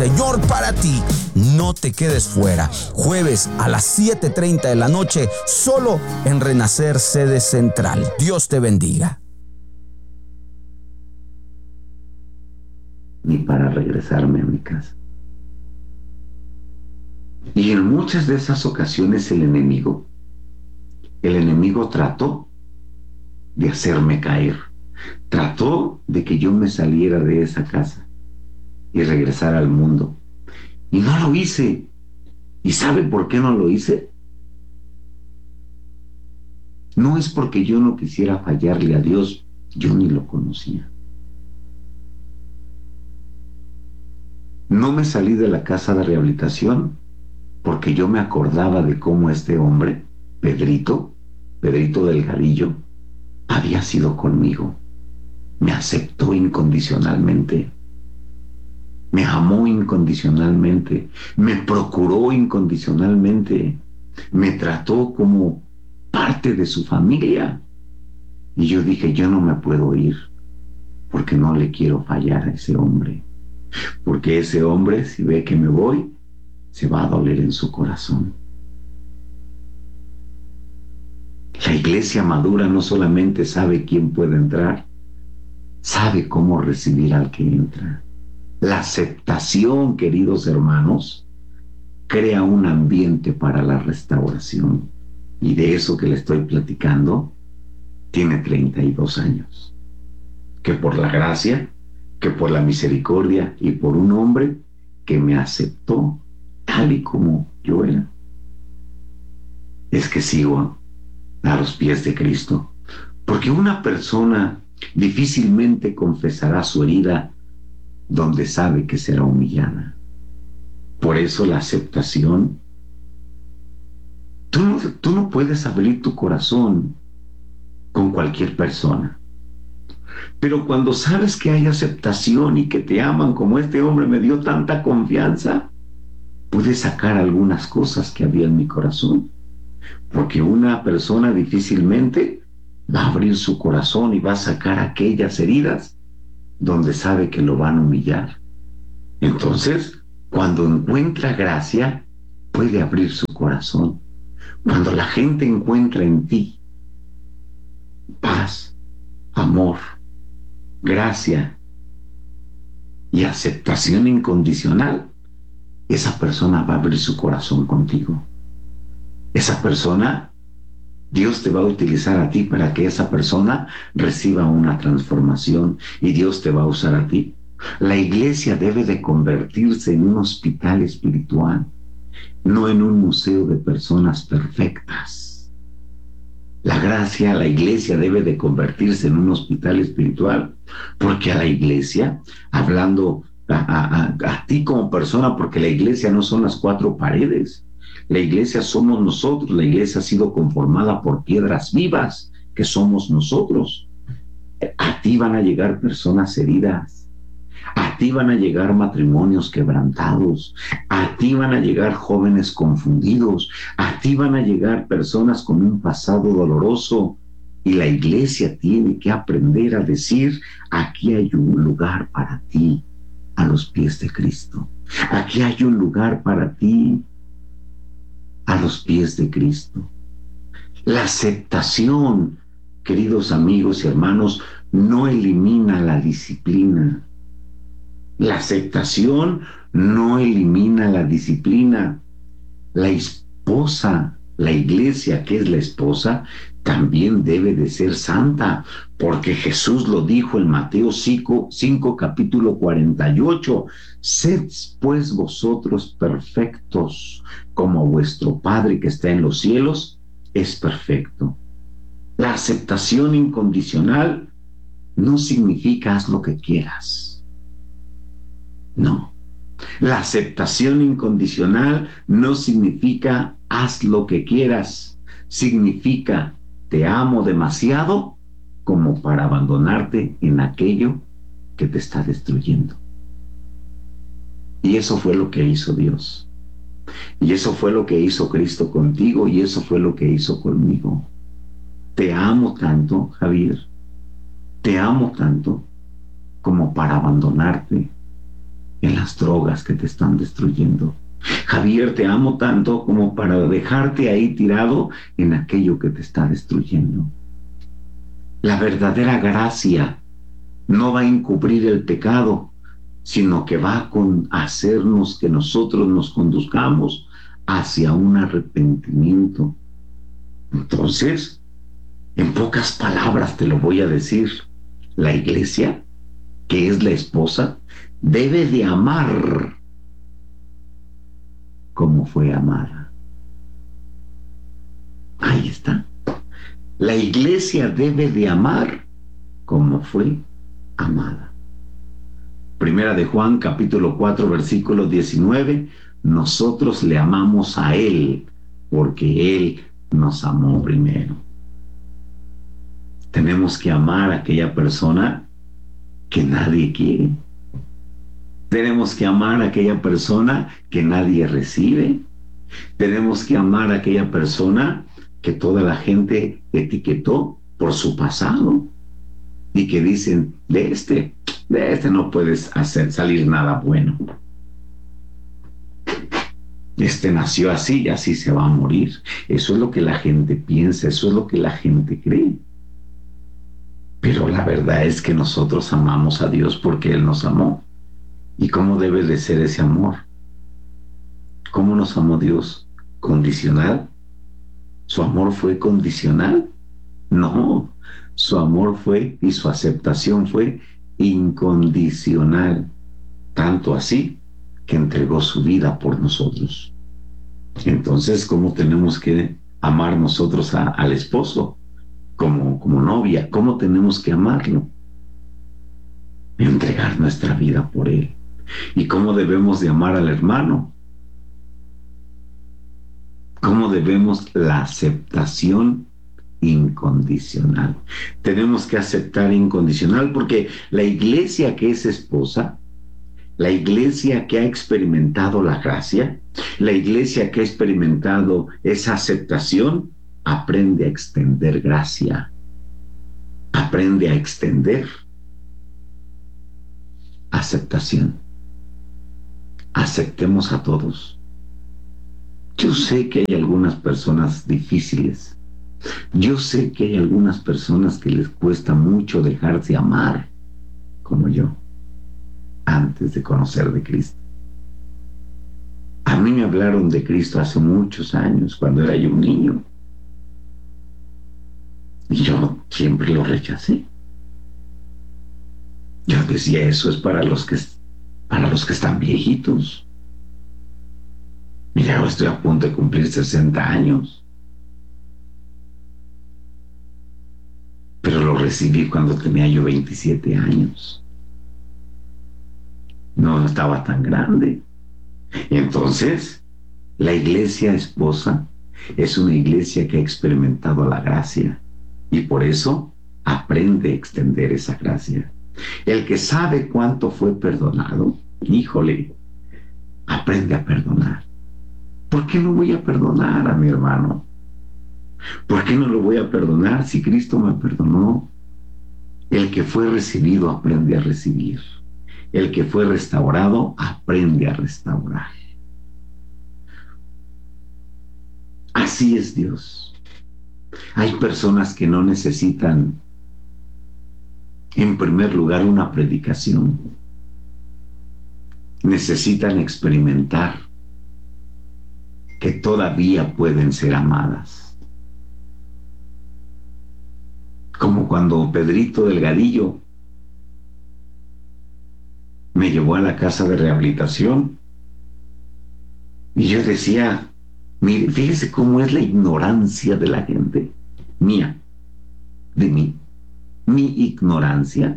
Señor para ti. No te quedes fuera. Jueves a las 7:30 de la noche, solo en Renacer Sede Central. Dios te bendiga. Ni para regresarme a mi casa. Y en muchas de esas ocasiones el enemigo trató de hacerme caer. Trató de que yo me saliera de esa casa y regresara al mundo. Y no lo hice. ¿Y sabe por qué no lo hice? No es porque yo no quisiera fallarle a Dios, yo ni lo conocía. No me salí de la casa de rehabilitación porque yo me acordaba de cómo este hombre, Pedrito Delgadillo, había sido conmigo. Me aceptó incondicionalmente. Me amó incondicionalmente, me procuró incondicionalmente, me trató como parte de su familia. Y yo dije, yo no me puedo ir, porque no le quiero fallar a ese hombre. Porque ese hombre, si ve que me voy, se va a doler en su corazón. La iglesia madura no solamente sabe quién puede entrar, sabe cómo recibir al que entra. La aceptación, queridos hermanos, crea un ambiente para la restauración. Y de eso que le estoy platicando, tiene 32 años. Que por la gracia, que por la misericordia y por un hombre que me aceptó tal y como yo era, es que sigo a los pies de Cristo. Porque una persona difícilmente confesará su herida donde sabe que será humillada. Por eso la aceptación. Tú no puedes abrir tu corazón con cualquier persona. Pero cuando sabes que hay aceptación y que te aman como este hombre me dio tanta confianza, puedes sacar algunas cosas que había en mi corazón. Porque una persona difícilmente va a abrir su corazón y va a sacar aquellas heridas donde sabe que lo van a humillar. Entonces, cuando encuentra gracia, puede abrir su corazón. Cuando la gente encuentra en ti paz, amor, gracia y aceptación incondicional, esa persona va a abrir su corazón contigo. Esa persona, Dios te va a utilizar a ti para que esa persona reciba una transformación y Dios te va a usar a ti. La iglesia debe de convertirse en un hospital espiritual, no en un museo de personas perfectas. La gracia, la iglesia debe de convertirse en un hospital espiritual, porque a la iglesia, hablando a ti como persona, porque la iglesia no son las cuatro paredes, la iglesia somos nosotros, la iglesia ha sido conformada por piedras vivas, que somos nosotros. A ti van a llegar personas heridas, a ti van a llegar matrimonios quebrantados, a ti van a llegar jóvenes confundidos, a ti van a llegar personas con un pasado doloroso. Y la iglesia tiene que aprender a decir, aquí hay un lugar para ti a los pies de Cristo. Aquí hay un lugar para ti a los pies de Cristo. La aceptación, queridos amigos y hermanos, no elimina la disciplina. La aceptación no elimina la disciplina. La esposa, la iglesia que es la esposa, también debe de ser santa, porque Jesús lo dijo en Mateo 5 capítulo 48. Sed pues vosotros perfectos, como vuestro Padre que está en los cielos es perfecto. La aceptación incondicional no significa haz lo que quieras. No. La aceptación incondicional no significa haz lo que quieras. Significa te amo demasiado como para abandonarte en aquello que te está destruyendo. Y eso fue lo que hizo Dios. Y eso fue lo que hizo Cristo contigo y eso fue lo que hizo conmigo. Te amo tanto, Javier. Te amo tanto como para abandonarte en las drogas que te están destruyendo. Javier, te amo tanto como para dejarte ahí tirado en aquello que te está destruyendo. La verdadera gracia no va a encubrir el pecado, sino que va a hacernos que nosotros nos conduzcamos hacia un arrepentimiento. Entonces, en pocas palabras te lo voy a decir, la iglesia, que es la esposa, debe de amar como fue amada. Ahí está. La iglesia debe de amar como fue amada. Primera de Juan, capítulo 4, versículo 19. Nosotros le amamos a Él porque Él nos amó primero. Tenemos que amar a aquella persona que nadie quiere. Tenemos que amar a aquella persona que nadie recibe. Tenemos que amar a aquella persona que toda la gente etiquetó por su pasado y que dicen, de este no puedes salir nada bueno. Este nació así y así se va a morir. Eso es lo que la gente piensa, eso es lo que la gente cree. Pero la verdad es que nosotros amamos a Dios porque Él nos amó. ¿Y cómo debe de ser ese amor? ¿Cómo nos amó Dios? ¿Condicional? ¿Su amor fue condicional? No, su amor fue y su aceptación fue incondicional. Tanto así que entregó su vida por nosotros. Entonces, ¿cómo tenemos que amar nosotros al esposo? Como novia, ¿cómo tenemos que amarlo? Entregar nuestra vida por él. ¿Y cómo debemos de amar al hermano? ¿Cómo debemos la aceptación incondicional? Tenemos que aceptar incondicional porque la iglesia que es esposa, la iglesia que ha experimentado la gracia, la iglesia que ha experimentado esa aceptación, aprende a extender gracia, aprende a extender aceptación. Aceptemos a todos. Yo sé que hay algunas personas difíciles. Yo sé que hay algunas personas que les cuesta mucho dejarse amar, como yo, antes de conocer de Cristo. A mí me hablaron de Cristo hace muchos años, cuando era yo un niño. Y yo siempre lo rechacé. Yo decía, eso es para los que están viejitos. Mira, yo estoy a punto de cumplir 60 años. Pero lo recibí cuando tenía yo 27 años. No estaba tan grande. Entonces, la iglesia esposa es una iglesia que ha experimentado la gracia y por eso aprende a extender esa gracia. El que sabe cuánto fue perdonado, híjole, aprende a perdonar. ¿Por qué no voy a perdonar a mi hermano? ¿Por qué no lo voy a perdonar si Cristo me perdonó? El que fue recibido aprende a recibir. El que fue restaurado aprende a restaurar. Así es Dios. Hay personas que no necesitan, en primer lugar, una predicación. Necesitan experimentar que todavía pueden ser amadas. Como cuando Pedrito Delgadillo me llevó a la casa de rehabilitación y yo decía, mire, fíjese cómo es la ignorancia de la gente, mía, de mí, mi ignorancia.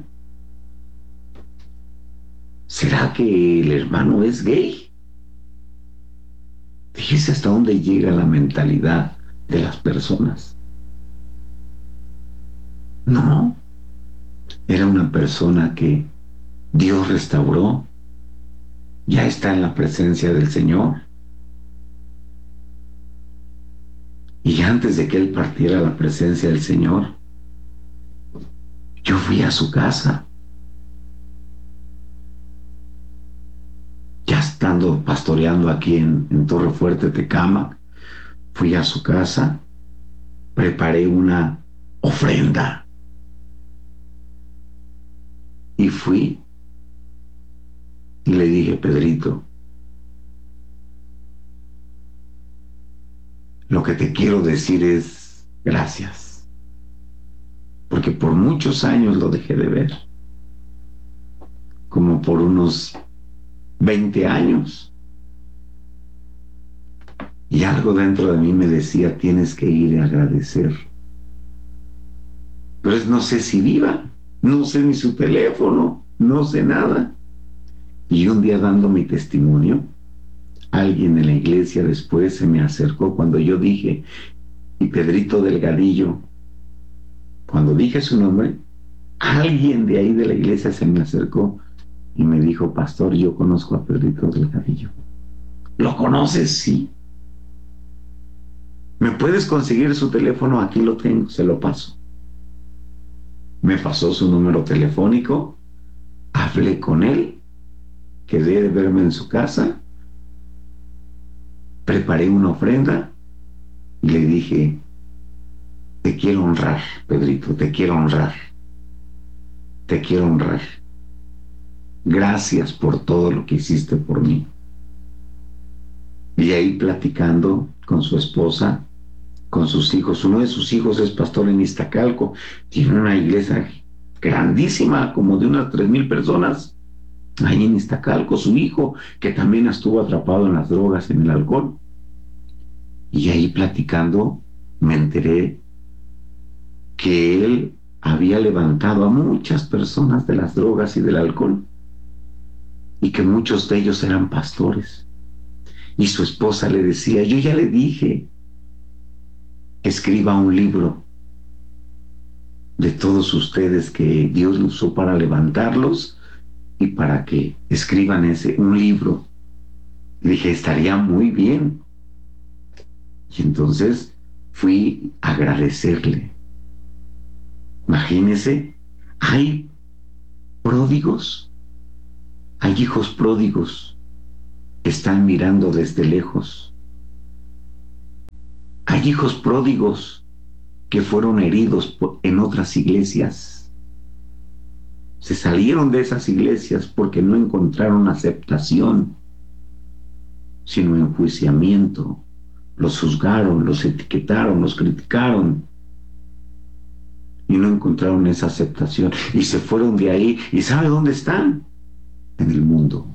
¿Será que el hermano es gay? Fíjese hasta dónde llega la mentalidad de las personas. No, era una persona que Dios restauró, ya está en la presencia del Señor. Y antes de que él partiera a la presencia del Señor, yo fui a su casa. estando pastoreando aquí en Torre Fuerte, Tecámac, fui a su casa, preparé una ofrenda y fui y le dije: Pedrito, lo que te quiero decir es gracias, porque por muchos años lo dejé de ver, como por unos 20 años. Y algo dentro de mí me decía: tienes que ir a agradecer. Pero no sé si viva, no sé ni su teléfono, no sé nada. Y un día, dando mi testimonio, alguien en la iglesia después se me acercó cuando yo dije: y Pedrito Delgadillo. Cuando dije su nombre, alguien de ahí de la iglesia se me acercó y me dijo: pastor, yo conozco a Pedrito Delgadillo. ¿Lo conoces? Sí. ¿Me puedes conseguir su teléfono? Aquí lo tengo, se lo paso. Me pasó su número telefónico, hablé con él, quedé de verme en su casa, preparé una ofrenda y le dije: te quiero honrar, Pedrito, te quiero honrar, te quiero honrar. Gracias por todo lo que hiciste por mí. Y ahí, platicando con su esposa, con sus hijos, uno de sus hijos es pastor en Iztacalco, tiene una iglesia grandísima, como de unas 3,000 personas, ahí en Iztacalco. Su hijo, que también estuvo atrapado en las drogas, en el alcohol. Y ahí, platicando, me enteré que él había levantado a muchas personas de las drogas y del alcohol, y que muchos de ellos eran pastores. Y su esposa le decía: yo ya le dije que escriba un libro de todos ustedes que Dios lo usó para levantarlos, y para que escriban un libro. Le dije: estaría muy bien. Y entonces fui a agradecerle. Imagínense, hay pródigos, hay hijos pródigos que están mirando desde lejos. Hay hijos pródigos que fueron heridos en otras iglesias. Se salieron de esas iglesias porque no encontraron aceptación, sino enjuiciamiento. Los juzgaron, los etiquetaron, los criticaron, y no encontraron esa aceptación, y se fueron de ahí. ¿Y sabe dónde están? En el mundo.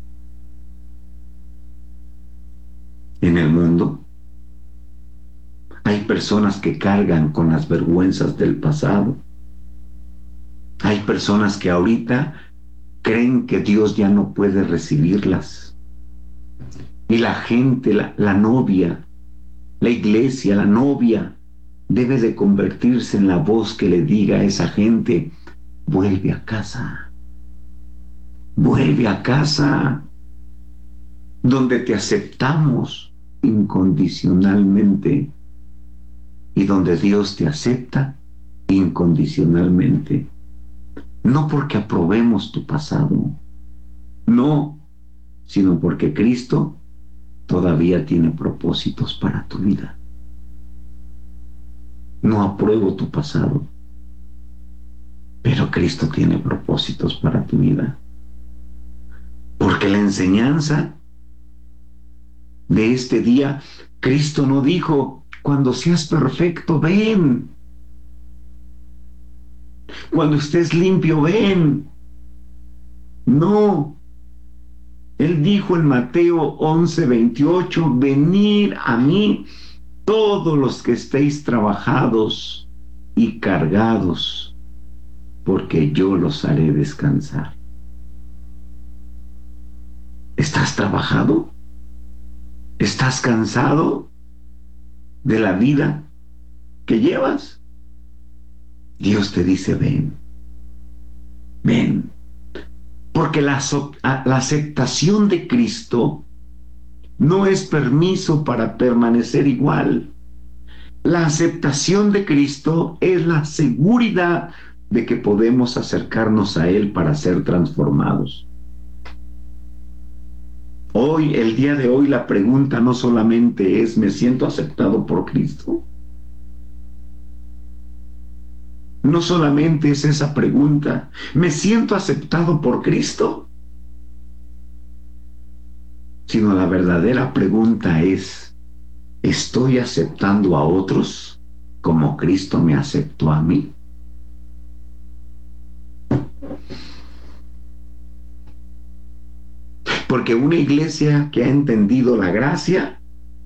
En el mundo hay personas que cargan con las vergüenzas del pasado. Hay personas que ahorita creen que Dios ya no puede recibirlas. Y la gente, la novia, la iglesia, la novia, debe de convertirse en la voz que le diga a esa gente: vuelve a casa. Vuelve a casa, donde te aceptamos incondicionalmente y donde Dios te acepta incondicionalmente. No porque aprobemos tu pasado, no, sino porque Cristo todavía tiene propósitos para tu vida. No apruebo tu pasado, pero Cristo tiene propósitos para tu vida. Porque la enseñanza de este día, Cristo no dijo: cuando seas perfecto, ven. Cuando estés limpio, ven. No. Él dijo en Mateo 11:28: venid a mí todos los que estéis trabajados y cargados, porque yo los haré descansar. ¿Estás trabajado? ¿Estás cansado de la vida que llevas? Dios te dice: ven, ven. Porque la aceptación de Cristo no es permiso para permanecer igual. La aceptación de Cristo es la seguridad de que podemos acercarnos a Él para ser transformados. Hoy, el día de hoy, la pregunta no solamente es, ¿me siento aceptado por Cristo? No solamente es esa pregunta, ¿me siento aceptado por Cristo? Sino la verdadera pregunta es, ¿estoy aceptando a otros como Cristo me aceptó a mí? Porque una iglesia que ha entendido la gracia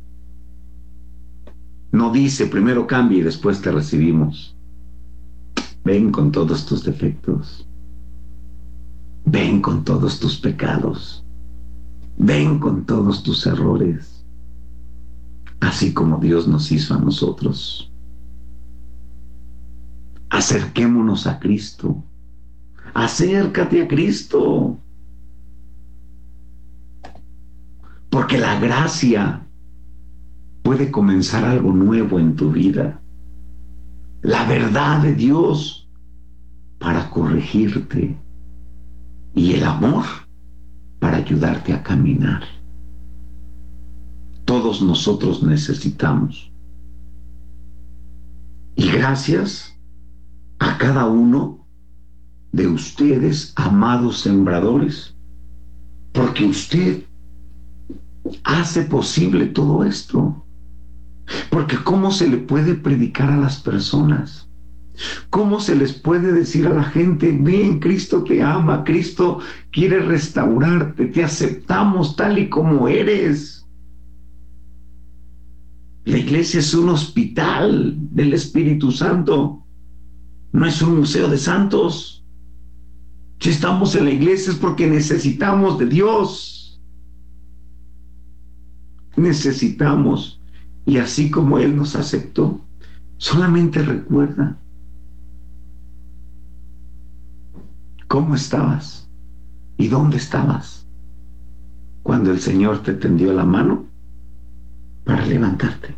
no dice primero cambia y después te recibimos. Ven con todos tus defectos. Ven con todos tus pecados. Ven con todos tus errores. Así como Dios nos hizo a nosotros. Acerquémonos a Cristo. Acércate a Cristo. Porque la gracia puede comenzar algo nuevo en tu vida. La verdad de Dios para corregirte y el amor para ayudarte a caminar. Todos nosotros necesitamos. Y gracias a cada uno de ustedes, amados sembradores, porque usted hace posible todo esto. Porque ¿cómo se le puede predicar a las personas? ¿Cómo se les puede decir a la gente, ven, Cristo te ama, Cristo quiere restaurarte, te aceptamos tal y como eres? La iglesia es un hospital del Espíritu Santo, no es un museo de santos. Si estamos en la iglesia es porque necesitamos de Dios. Necesitamos. Y así como Él nos aceptó, solamente recuerda cómo estabas y dónde estabas cuando el Señor te tendió la mano para levantarte.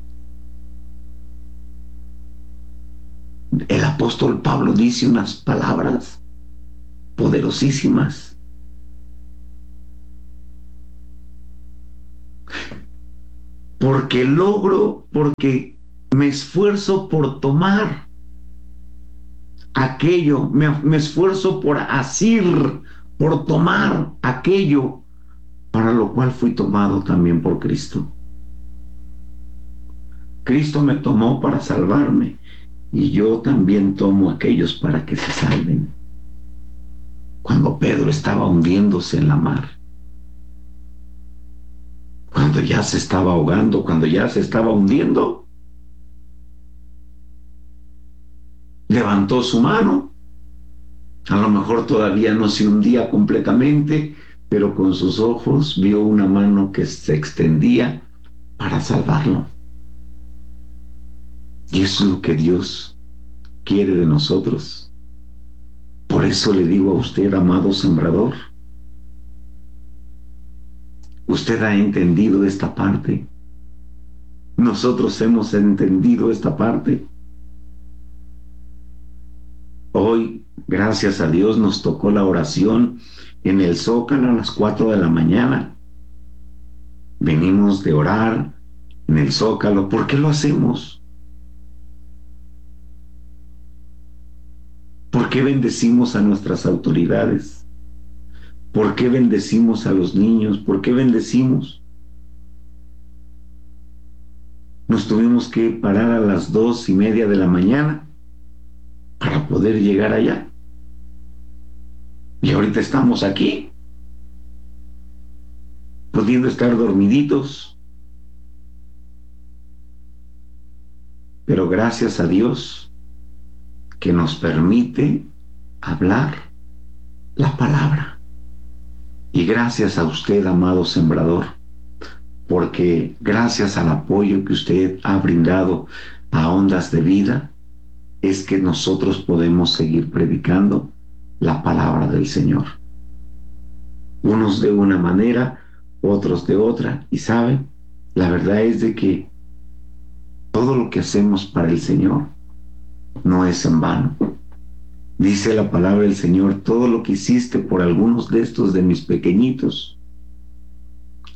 El apóstol Pablo dice unas palabras poderosísimas. Porque me esfuerzo por tomar aquello, me esfuerzo por asir, por tomar aquello para lo cual fui tomado también por Cristo. Cristo me tomó para salvarme y yo también tomo a aquellos para que se salven. Cuando Pedro estaba hundiéndose en la mar, cuando ya se estaba ahogando, cuando ya se estaba hundiendo, levantó su mano. A lo mejor todavía no se hundía completamente, pero con sus ojos vio una mano que se extendía para salvarlo. Y eso es lo que Dios quiere de nosotros. Por eso le digo a usted, amado sembrador, usted ha entendido esta parte. Nosotros hemos entendido esta parte. Hoy, gracias a Dios, nos tocó la oración en el Zócalo a las 4 de la mañana. Venimos de orar en el Zócalo. ¿Por qué lo hacemos? ¿Por qué bendecimos a nuestras autoridades? ¿Por qué bendecimos a los niños? ¿Por qué bendecimos? Nos tuvimos que parar a las 2:30 de la mañana para poder llegar allá. Y ahorita estamos aquí, pudiendo estar dormiditos. Pero gracias a Dios que nos permite hablar la palabra. Y gracias a usted, amado sembrador, porque gracias al apoyo que usted ha brindado a Ondas de Vida, es que nosotros podemos seguir predicando la palabra del Señor. Unos de una manera, otros de otra. Y saben, la verdad es de que todo lo que hacemos para el Señor no es en vano. Dice la palabra del Señor, todo lo que hiciste por algunos de estos de mis pequeñitos,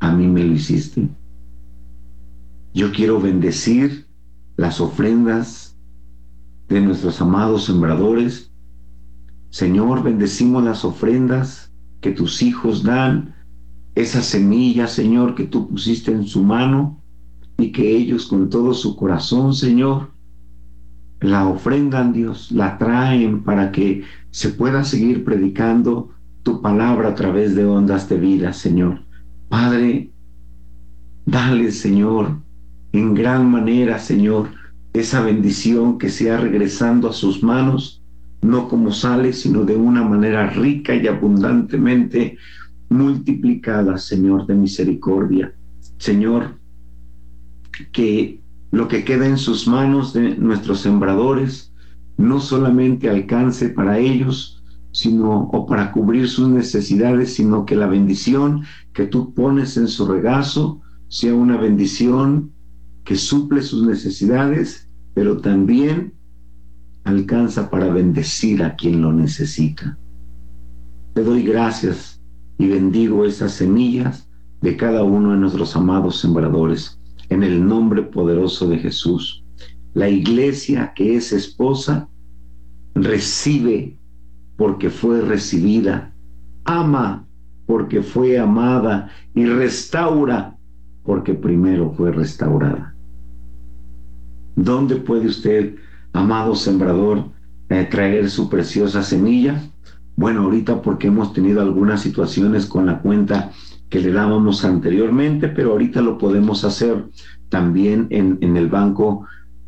a mí me lo hiciste. Yo quiero bendecir las ofrendas de nuestros amados sembradores. Señor, bendecimos las ofrendas que tus hijos dan, esa semilla, Señor, que tú pusiste en su mano, y que ellos con todo su corazón, Señor, la ofrendan, Dios, la traen para que se pueda seguir predicando tu palabra a través de ondas de vida, Señor. Padre, dale, Señor, en gran manera, Señor, esa bendición que sea regresando a sus manos, no como sale, sino de una manera rica y abundantemente multiplicada, Señor de misericordia. Señor, que lo que queda en sus manos de nuestros sembradores no solamente alcance para ellos, o para cubrir sus necesidades, sino que la bendición que tú pones en su regazo sea una bendición que suple sus necesidades, pero también alcanza para bendecir a quien lo necesita. Te doy gracias y bendigo esas semillas de cada uno de nuestros amados sembradores, en el nombre poderoso de Jesús. La iglesia que es esposa recibe porque fue recibida, ama porque fue amada, y restaura porque primero fue restaurada. ¿Dónde puede usted, amado sembrador, traer su preciosa semilla? Bueno, ahorita porque hemos tenido algunas situaciones con la cuenta que le dábamos anteriormente, pero ahorita lo podemos hacer también en el banco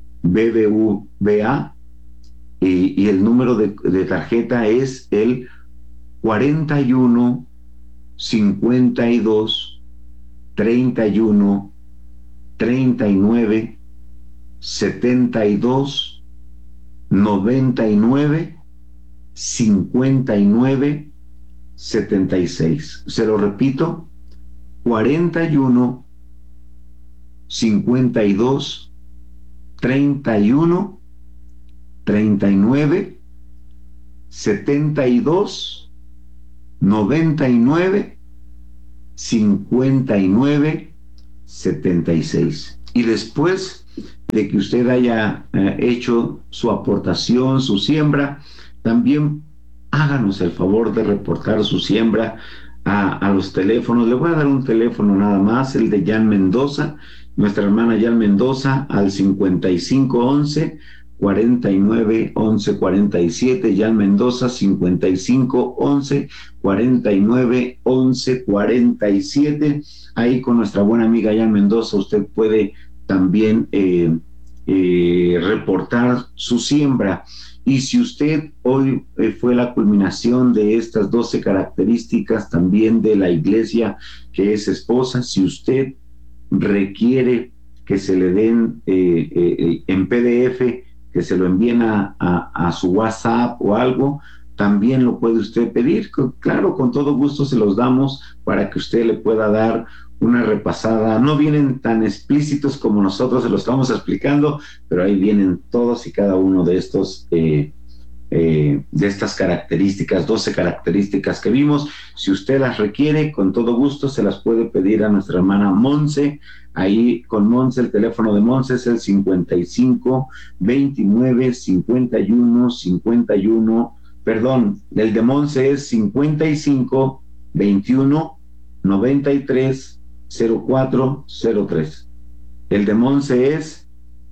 BBVA, y el número de tarjeta es el 41 52 31 39 72 99 59 76. Se lo repito: 41 52 31 39 72 99 59 76. Y después de que usted haya hecho su aportación, su siembra, también háganos el favor de reportar su siembra a los teléfonos. Le voy a dar un teléfono nada más, el de Jan Mendoza, nuestra hermana Jan Mendoza, al 5511 49 11 47. Jan Mendoza, 55 11 49 11 47. Ahí con nuestra buena amiga Jan Mendoza usted puede también reportar su siembra. Y si usted hoy fue la culminación de estas 12 características también de la iglesia que es esposa, si usted requiere que se le den en PDF, que se lo envíen a su WhatsApp o algo, también lo puede usted pedir. Claro, con todo gusto se los damos para que usted le pueda dar una repasada. No vienen tan explícitos como nosotros se lo estamos explicando, pero ahí vienen todos y cada uno de estos de estas características, 12 características que vimos. Si usted las requiere, con todo gusto se las puede pedir a nuestra hermana Monse. Ahí con Monse, el teléfono de Monse es el 55 29 51 51, perdón, el de Monse es 55 21 93 04 03. El de Monse es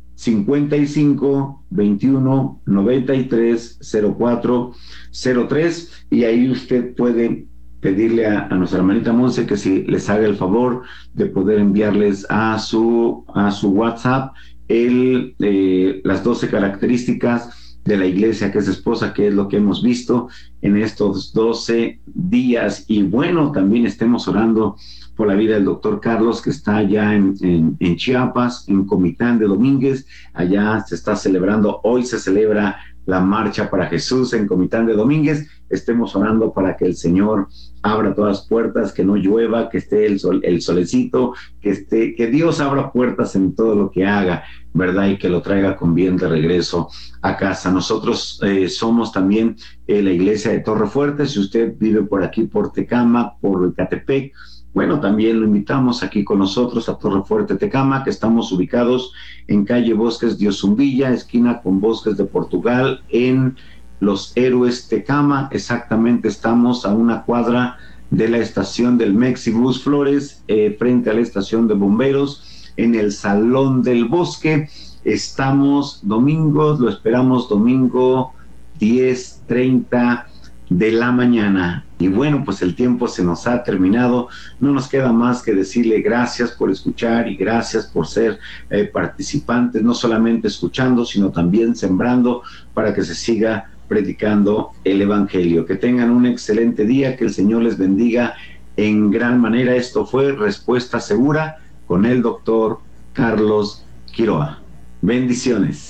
55 21 93 04 03, y ahí usted puede pedirle a nuestra hermanita Monse que si les haga el favor de poder enviarles a su WhatsApp las 12 características de la iglesia que es esposa, que es lo que hemos visto en estos 12 días. Y bueno, también estemos orando por la vida del doctor Carlos, que está allá en Chiapas, en Comitán de Domínguez. Allá se está celebrando, hoy se celebra la Marcha para Jesús en Comitán de Domínguez. Estemos orando para que el Señor abra todas las puertas, que no llueva, que esté el solecito, que Dios abra puertas en todo lo que haga, ¿verdad? Y que lo traiga con bien de regreso a casa. Nosotros somos también la iglesia de Torre Fuerte. Si usted vive por aquí, por Tecama, por Ecatepec, Bueno, también lo invitamos aquí con nosotros a Torre Fuerte Tecama, que estamos ubicados en calle Bosques de Ozumbilla, esquina con Bosques de Portugal, en Los Héroes Tecama. Exactamente, estamos a una cuadra de la estación del Mexibus Flores, frente a la estación de bomberos, en el Salón del Bosque. Estamos domingos, lo esperamos domingo 10:30 de la mañana. Y bueno, pues el tiempo se nos ha terminado. No nos queda más que decirle gracias por escuchar y gracias por ser participantes, no solamente escuchando, sino también sembrando para que se siga predicando el Evangelio. Que tengan un excelente día, que el Señor les bendiga en gran manera. Esto fue Respuesta Segura con el doctor Carlos Quiroa. Bendiciones.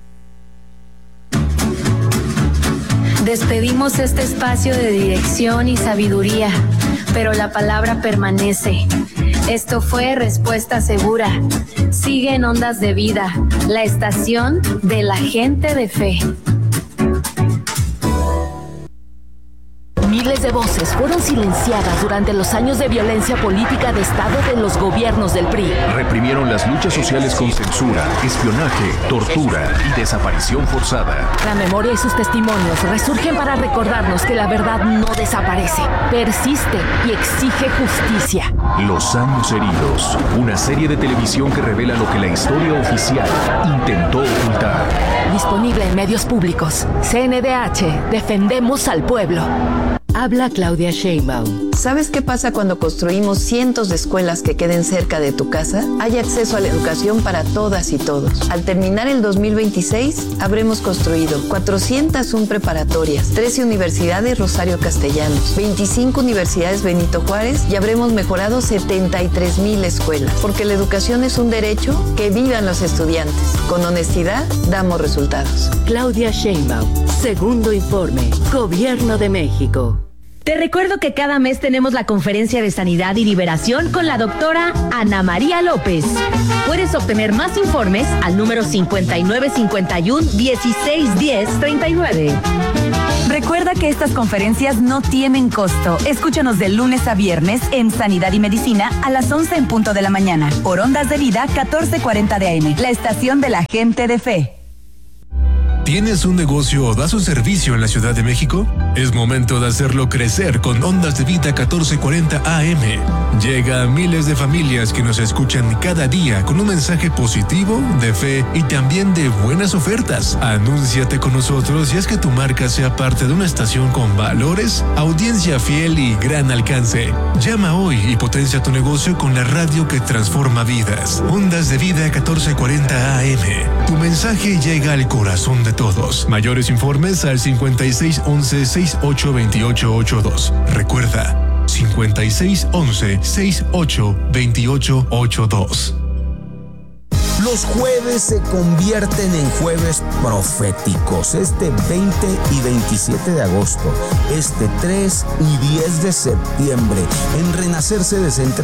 Despedimos este espacio de dirección y sabiduría, pero la palabra permanece. Esto fue Respuesta Segura. Sigue en Ondas de Vida, la estación de la gente de fe. Miles de voces fueron silenciadas durante los años de violencia política de Estado de los gobiernos del PRI. Reprimieron las luchas sociales con censura, espionaje, tortura y desaparición forzada. La memoria y sus testimonios resurgen para recordarnos que la verdad no desaparece, persiste y exige justicia. Los años heridos, una serie de televisión que revela lo que la historia oficial intentó ocultar. Disponible en medios públicos. CNDH, defendemos al pueblo. Habla Claudia Sheinbaum. ¿Sabes qué pasa cuando construimos cientos de escuelas que queden cerca de tu casa? Hay acceso a la educación para todas y todos. Al terminar el 2026, habremos construido 401 preparatorias, 13 universidades Rosario Castellanos, 25 universidades Benito Juárez y habremos mejorado 73,000 escuelas. Porque la educación es un derecho, que vivan los estudiantes. Con honestidad, damos resultados. Claudia Sheinbaum. Segundo informe. Gobierno de México. Te recuerdo que cada mes tenemos la conferencia de sanidad y liberación con la doctora Ana María López. Puedes obtener más informes al número 5951-1610-39. Recuerda que estas conferencias no tienen costo. Escúchanos de lunes a viernes en Sanidad y Medicina a las 11 en punto de la mañana. Por Ondas de Vida 1440 de AM, la estación de la gente de fe. ¿Tienes un negocio o das un servicio en la Ciudad de México? Es momento de hacerlo crecer con Ondas de Vida 1440 AM. Llega a miles de familias que nos escuchan cada día con un mensaje positivo, de fe y también de buenas ofertas. Anúnciate con nosotros y haz que tu marca sea parte de una estación con valores, audiencia fiel y gran alcance. Llama hoy y potencia tu negocio con la radio que transforma vidas. Ondas de Vida 1440 AM. Tu mensaje llega al corazón de todos. Mayores informes al 5611-682882. Recuerda, 5611-682882. Los jueves se convierten en jueves proféticos. Este 20 y 27 de agosto, este 3 y 10 de septiembre, en Renacer Sede Central.